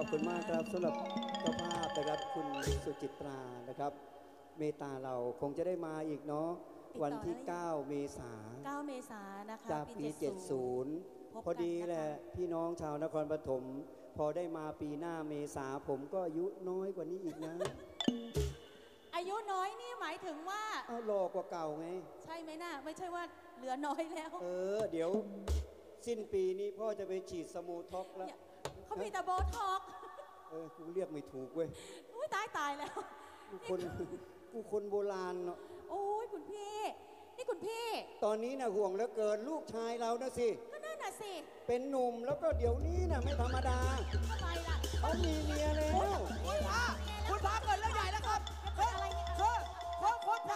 คุณมากครับสำหรับเจ้าภาพนะครับคุณสุจิตรานะครับเมตตาเราคงจะได้มาอีกเนาะวันที่ 9 เมษายน 9 เมษายนนะคะจากปี 70 พอดีแหละพี่น้องชาวนครปฐมพอได้มาปีหน้าเมษาผมก็อายุน้อยกว่านี้อีกนะอายุน้อยนี่หมายถึงว่าเอาหล่อกว่าเก่าไงใช่ไหมน่ะไม่ใช่ว่าเหลือน้อยแล้วเดี๋ยวสิ้นปีนี้พ่อจะไปฉีดสมูท็อกแล้วเขามีแต่โบท็อกกูเรียกไม่ถูกเว้ยตายแล้วกูคนโบราณเนาะโอ้ยคุณพี่นี่คุณพี่ตอนนี้นะห่วงเหลือเกินลูกชายเรานะสิก็นั่นน่ะสิเป็นหนุ่มแล้วก็เดี๋ยวนี้นะไม่ธรรมดาทำไมล่ะเขามีเมียแล้วคุณพระเกิดอะไร